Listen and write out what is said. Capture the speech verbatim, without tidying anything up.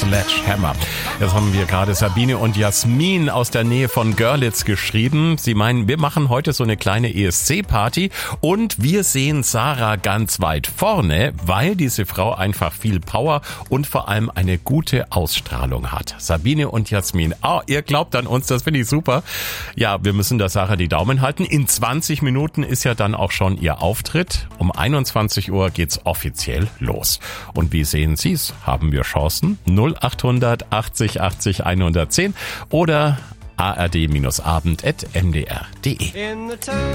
Sledgehammer. Jetzt haben wir gerade Sabine und Jasmin aus der Nähe von Görlitz geschrieben. Sie meinen, wir machen heute so eine kleine E S C-Party und wir sehen Sarah ganz weit vorne, weil diese Frau einfach viel Power und vor allem eine gute Ausstrahlung hat. Sabine und Jasmin, oh, ihr glaubt an uns, das finde ich super. Ja, wir müssen der Sarah die Daumen halten. In zwanzig Minuten ist ja dann auch schon ihr Auftritt. Um einundzwanzig Uhr geht's offiziell los. Und wie sehen Sie's? Haben wir Chancen? null achthundert achtzig achtzig hundertzehn oder a r d abend at m d r punkt d e.